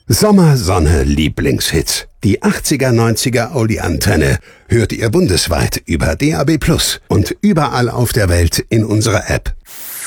Sommer, Sonne, Lieblingshits. Die 80er, 90er Audi-Antenne hört ihr bundesweit über DAB+ und überall auf der Welt in unserer App.